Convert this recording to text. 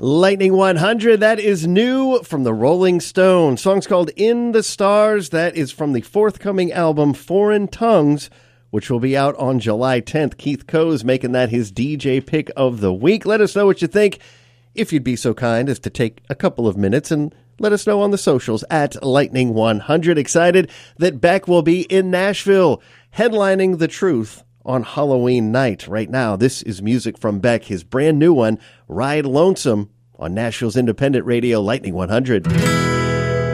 Lightning 100, that is new from the Rolling Stones. Song's called In the Stars. That is from the forthcoming album Foreign Tongues, which will be out on July 10th. Keith Coe's making that his DJ pick of the week. Let us know what you think, if you'd be so kind as to take a couple of minutes and let us know on the socials at Lightning 100. Excited that Beck will be in Nashville, headlining The Truth on Halloween night. Right now, this is music from Beck, his brand new one, Ride Lonesome, on Nashville's independent radio, Lightning 100.